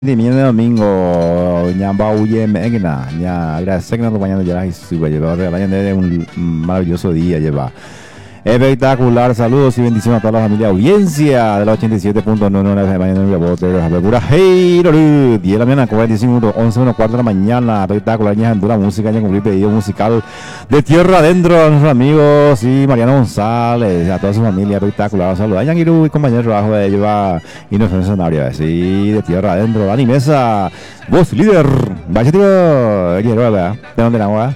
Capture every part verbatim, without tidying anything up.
Di mañana domingo, ñamba huye megna, ña agradece que nos acompañando ya y su lleva mañana de un maravilloso día lleva. Espectacular, saludos y bendiciones a toda la familia audiencia de la ochenta y siete punto nueve de mañana de Bote, de la pura hey, diez de la mañana, cuarenta y cinco minutos, once menos cuarto de la mañana, espectacular, ña la música, ña cumplir pedido musical de tierra adentro a nuestros amigos y Mariano González, a toda su familia, espectacular, saludos a Yangiru y compañero de trabajo de lleva y nuestro escenario, sí, de tierra adentro, Dani Mesa, voz líder, vaya tío, ¿de dónde la agua?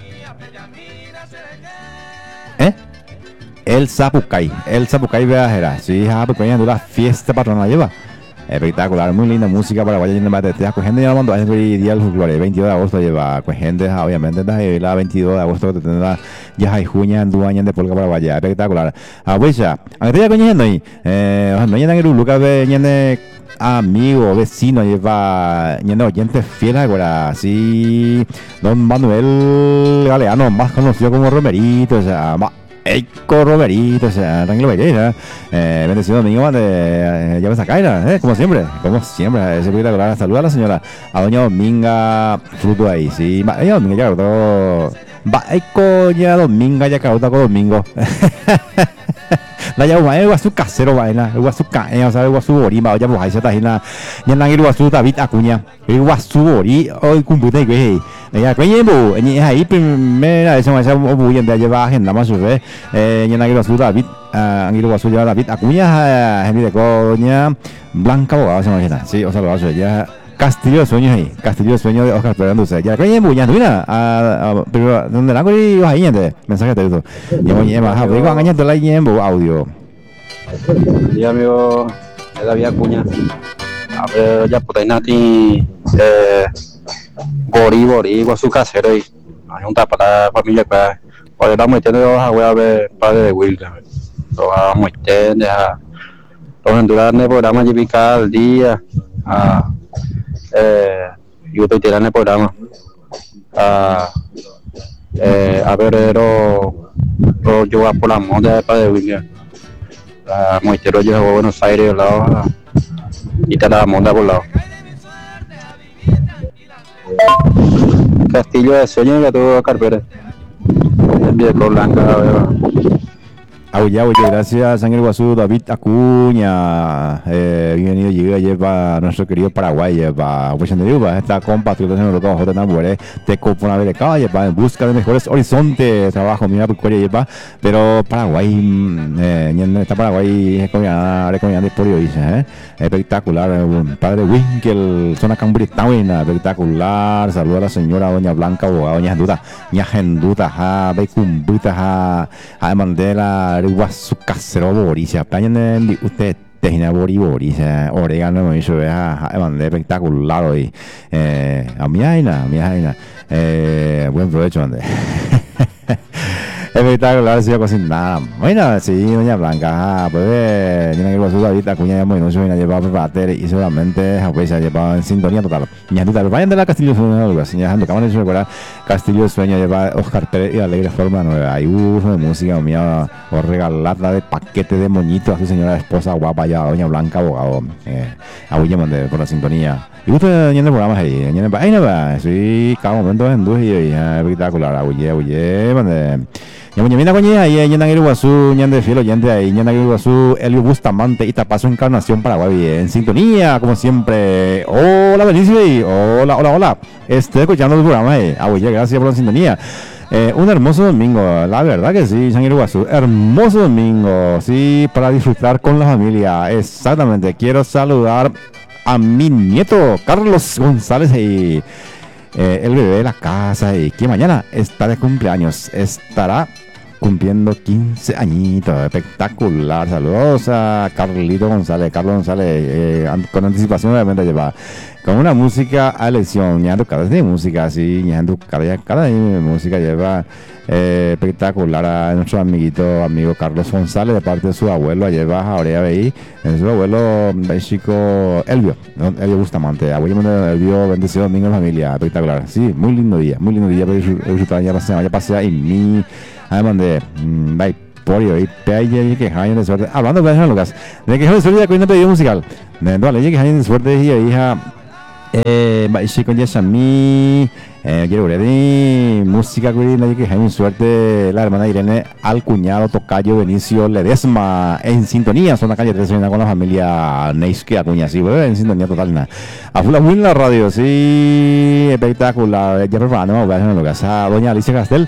¿Eh? El Zapucay, el Zapucay viajera, sí, hija, porque de la fiesta patronal lleva. Espectacular, muy linda música para vaya yendo más de teatro. Gente ya mandó a ese día el folclore, veintidós de agosto lleva, pues gente, obviamente, la veintidós de agosto que tendrá ya hay juña en dos años de polka para vaya, espectacular. A huella, a ver, ya coñendo ahí, eh, no llenan el Lucas, ve, amigo, vecino, lleva, lleno oyente fiel ahora, sí, don Manuel Galeano, más conocido como Romerito, o sea, más. Eco Roberito, o sea, tranquilo, belleza. Eh, bendecido domingo de eh, llaves a Caira, eh, como siempre, como siempre, ese espectacular. Saluda a la señora, a doña Dominga Fruto ahí, sí, va, ella Dominga ya todo, va, eco ya Dominga ya cauta con domingo. La llama es guasu casero vaina, el guasu cae, o sea, el guasu borima, ya pues ahí se está ahí, ya nang el guasu David Acuña, el guasu bori, hoy cumple y que ya que llevo, ni ahí primera vez más muy bien de llevar agenda más su vez, eh, ya nang el guasu David, ang el guasu ya David Acuña, Henry de Coña, Blanca Bogado se imagina, sí, o sea, lo hace ya. Castillo de Sueños ahí, Castillo de Sueños de Oscar Pérez Dulce. Ya que llevo ya mira, pero donde la corí ahí gente, mensaje de eso. Ya voy a bajar, digo engañarte la llevo audio. Sí, amigo, es David Acuña. A ver, ya puta nati eh bori bori con su casero y hay un tapa para familia para para estamos teniendo a a ver padre de Wilker. Lo vamos a tener a los enduranes programa de picar al día a eh, yo estoy tirando el programa a eh, a ver pero lo lleva por la moda para de William a Moitero lleva a Buenos Aires al lado y te la monda por el lado Castillo de Sueños que tuvo Carpere el viejo blanca Auya, auya, gracias, Ángel Guazú, David Acuña, eh, bienvenido, llega, lleva a nuestro querido Paraguay, lleva, pues en Diuba, esta compatriota en el local, J. Nabuere, te copona de calle, lleva en busca de mejores horizontes, trabajo, mira, por lleva, pero Paraguay, eh, está Paraguay, recomendada, recomendada por hoy, eh, espectacular, padre Winkel, zona Cambritauna, espectacular, saluda a la señora doña Blanca, abogada, doña Genduta, doña Genduta, ja, Becumbuta, ja, ja, Mandela, guasu casero boricia, playan usted tejina bori boricia, orégano me hizo a mandé espectacular hoy, eh, a mi aina, a mi aina, eh, buen provecho ande. Espectacular, sí, cocinada. Bueno, sí, doña Blanca, pues, tiene que ir a su David Acuña, muy no se viene a llevar para y seguramente, pues, se ha llevado en sintonía total. Ñanduta, vayan de la Castillo de Sueño, algo así, ñanduta, cámara de recuerda, Castillo de Sueño lleva Oscar Pérez y Alegre Forma Nueva. Hay uso de música mía, o regalarla de paquete de moñito a su señora esposa guapa ya, doña Blanca, abogado, eh, a William por la sintonía. Y usted, ñan de programas ahí, ñan de, ay, no va, sí, cada momento es en dulce y espectacular, oye, oye, mande. Ñamuña mina coña y ñan el Guazú, ñan de fiel oyente ahí, ñan el Guazú, Elio Bustamante y Tapazo Encarnación Paraguay en sintonía, como siempre. Hola, Benicio, hola, hola, hola. Estoy escuchando el programa, eh. Ah, oye, gracias por la sintonía. Eh, un hermoso domingo, la verdad que sí, San Guazú, hermoso domingo, sí, para disfrutar con la familia. Exactamente, quiero saludar a mi nieto, Carlos González y eh, el bebé de la casa y que mañana está de cumpleaños, estará cumpliendo quince añitos, espectacular. Saludos a Carlito González, Carlos González, eh, con anticipación obviamente lleva con una música a elección, ñando cada vez de música así, ñando cada cada de música lleva eh, espectacular a nuestro amiguito, amigo Carlos González, de parte de su abuelo, lleva a Aurea Bey, en su abuelo chico Elvio, ¿no? Elvio Bustamante, abuelo Elvio, bendecido domingo en familia, espectacular, sí, muy lindo día, muy lindo día, para ya pasé, ya pasé ahí mi, además de, mmm, bye. Por hoy, P que Jaime de suerte. Hablando de Lucas, de que Jaime de suerte ya con un pedido musical. De no, le que Jaime de suerte y hija Eh, Baishi con Yashami, eh, quiero ver música que que hay suerte la hermana Irene al cuñado tocayo Benicio Ledesma en sintonía, son la calle tres con la familia Neisque Acuña, sí, en sintonía total, nada. A full en la radio, sí, espectacular, ya preparando, voy a hacer lo que hace doña Alicia Castel,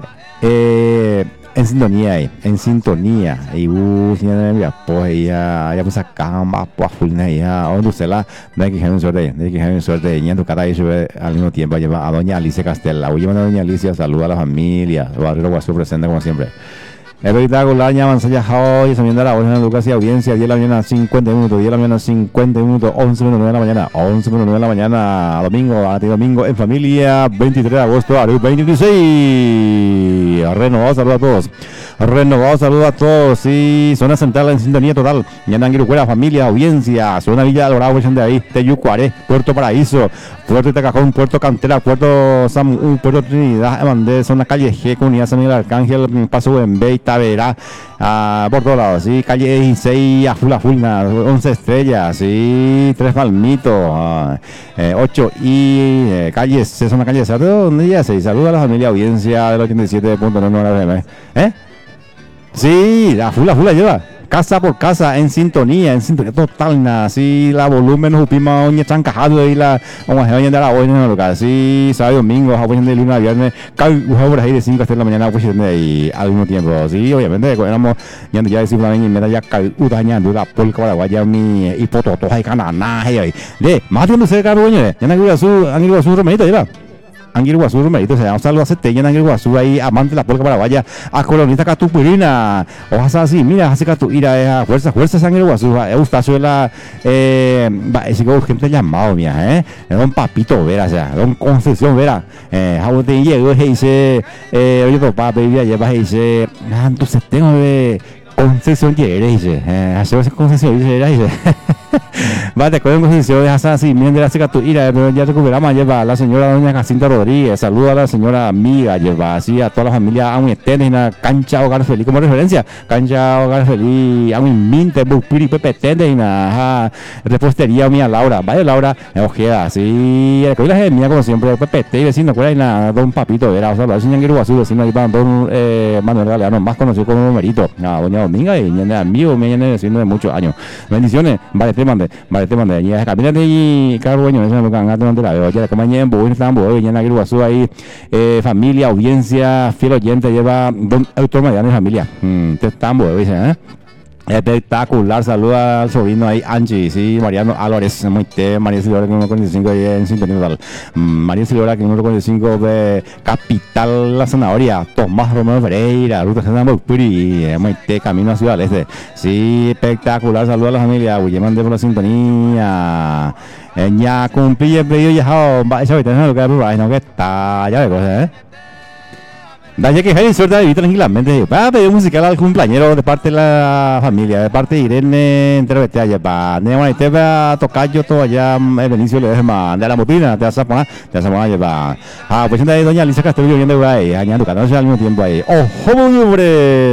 eh, en sintonía ahí, en sintonía. Y uh, señora, pues ella, ella pues acá, pues fulna ella, o Lucela, de que hay suerte, de que hay suerte, y en tu cara y sube al mismo tiempo lleva a doña Alicia Castella. Oye, a doña Alicia, saluda a la familia, barrio Guasú presente como siempre. Espectacular, ya avanza ya hoy, también de la hora en Lucas y audiencia, diez de la mañana, cincuenta minutos, diez de la mañana, cincuenta minutos, once minutos, nueve de la mañana, once minutos, nueve de la mañana, domingo, a ti domingo en familia, veintitrés de agosto, a veinte veintiséis. Renovado, saludos a todos. Renovado, saludos a todos. Sí, zona central en sintonía total. Yananguirucuera, familia, audiencia, zona Villa Dorado, de ahí, Teyucuaré, Puerto Paraíso, Puerto Itacajón, Puerto Cantera, Puerto Samu, Puerto Trinidad, Emandé, zona calle G, Comunidad San Miguel Arcángel, Paso Bembey, Tavera, ah, por todos lados, sí, calle dieciséis, a full a full, once estrellas, sí, tres palmitos, ah, eh, ocho y eh, calle C, zona calle C, ¿dónde ya se? Saluda a la familia audiencia del ochenta y siete punto nueve F M, ¿eh? Sí, a full a full la lleva. Casa por casa, en sintonía, en sintonía total, nada, así la volumen, nos upimos, oña, chancajado, y la, vamos a ver, a la hoy en el local, sí, sábado y domingo, a de lunes a viernes, cada hora ahí de cinco hasta la mañana, pues, y al mismo tiempo, sí, obviamente, éramos, ya ya decimos también, y me da ya calcuta, ya, duda, polka, paraguaya, mi, y pototo, hay canana, hey, de, más de donde se cargo, ya, ya no hay su, han ido a su romerito, ya, Anguir Guazú, Romerito, se llama Salud a Cetella en Anguir Guazú, ahí amante de la polca paraguaya, a colonista Catupurina, o así, mira, hace Catuira, a fuerza, fuerza Anguir Guazú, Eustacio de la, eh, ese que urgente llamado, mía, eh, don Papito Vera, o sea, don Concepción Vera, eh, a vos te llegó, y dice, eh, oye, papá, baby, llevas, y dice, ah, entonces tengo de Concepción Llere, dice, eh, hace veces Concepción Llere, dice, vale, con Concepción, deja así, mientras hace Catuira, pero ya recuperamos, lleva la señora doña Jacinta Rodríguez, saluda a la señora amiga, lleva así a toda la familia, a un estén en la cancha Hogar Feliz como referencia, cancha Hogar Feliz, a un minte, Bupiri, Pepe Tende, y nada, repostería mía Laura, vaya Laura, ojeda, así, el que la gente mía como siempre, Pepe Tende, vecino, cuál hay nada, don Papito, era, o sea, lo hacen en Guiruazú, vecino, ahí para don eh, Manuel Galeano, más conocido como Merito, a doña Dominga, y ya amigo, me viene vecino de muchos años, bendiciones, vale, te mandé, vale, te mandé, y a camínate y cargo, bueno, eso me cangate donde la veo, ya como en Buin, están Buin, ya en Guiruazú ahí, eh, familia, audiencia, fiel oyente, lleva don Autor Mariano y familia, mm, te están Buin, dice, eh. Espectacular, saluda al sobrino ahí, Angie, sí, Mariano Álvarez, muy te, María Silvera, que uno cuarenta y cinco ahí en sintonía total. María Silvera, que uno cuarenta y cinco de Capital La Zanahoria, Tomás Romero Pereira, Ruta Santa Puri, muy te, camino a Ciudad del Este. Sí, espectacular, saluda a la familia, William de por la sintonía. Eh, ya cumplí el pedido, ya, va, esa habitación lo que hay, no que está, ya de cosas, eh. Dale que hay suerte de vivir tranquilamente. Va a pedir musical al cumpleañero de parte de la familia, de parte de Irene Entrevete allá para Neema te va a tocar yo todo allá el Benicio le deja de la motina, te vas a poner, te vas a poner allá. Ah, pues ahí doña Alicia Castillo viendo ahí, añadiendo canal al mismo tiempo ahí. ¡Ojo, hombre!